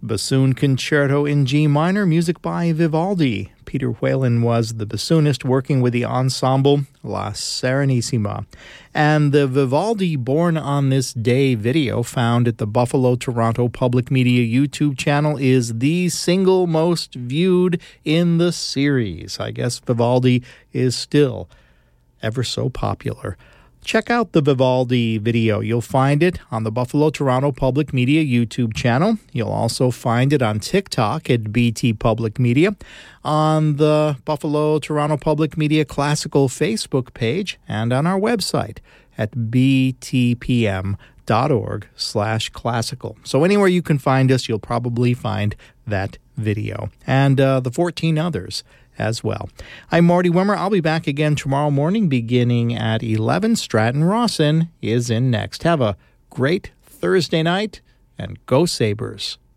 Bassoon Concerto in G minor, music by Vivaldi. Peter Whalen was the bassoonist working with the ensemble La Serenissima. And the Vivaldi Born on This Day video found at the Buffalo Toronto Public Media YouTube channel is the single most viewed in the series. I guess Vivaldi is still ever so popular. Check out the Vivaldi video. You'll find it on the Buffalo Toronto Public Media YouTube channel. You'll also find it on TikTok at BT Public Media, on the Buffalo Toronto Public Media Classical Facebook page, and on our website at btpm.org/classical. So anywhere you can find us, you'll probably find that video. And the 14 others as well. I'm Marty Wimmer. I'll be back again tomorrow morning beginning at 11. Stratton Rawson is in next. Have a great Thursday night, and go Sabres.